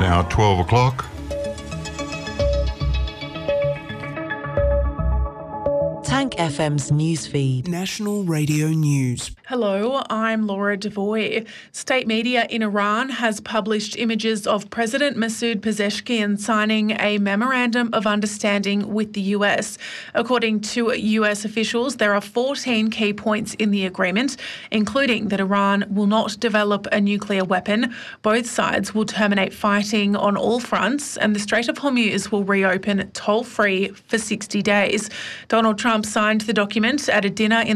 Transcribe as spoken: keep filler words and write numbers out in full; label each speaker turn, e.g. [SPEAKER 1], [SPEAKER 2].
[SPEAKER 1] now twelve o'clock.
[SPEAKER 2] Tank F M's newsfeed.
[SPEAKER 3] National Radio News.
[SPEAKER 4] Hello, I'm Laura Devoy. State media in Iran has published images of President Masoud Pezeshkian signing a memorandum of understanding with the U S. According to U S officials, there are fourteen key points in the agreement, including that Iran will not develop a nuclear weapon, both sides will terminate fighting on all fronts, and the Strait of Hormuz will reopen toll-free for sixty days. Donald Trump signed the document at a dinner in